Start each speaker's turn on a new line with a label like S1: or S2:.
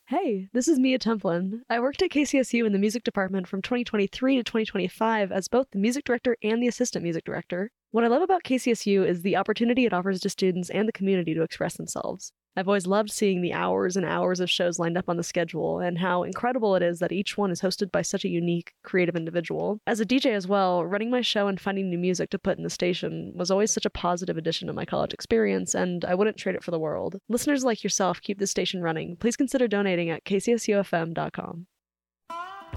S1: Hey, this is Mia Templin. I worked at KCSU in the music department from 2023 to 2025 as both the music director and the assistant music director. What I love about KCSU is the opportunity it offers to students and the community to express themselves. I've always loved seeing the hours and hours of shows lined up on the schedule and how incredible it is that each one is hosted by such a unique, creative individual. As a DJ as well, running my show and finding new music to put in the station was always such a positive addition to my college experience, and I wouldn't trade it for the world. Listeners like yourself keep this station running. Please consider donating at kcsufm.com.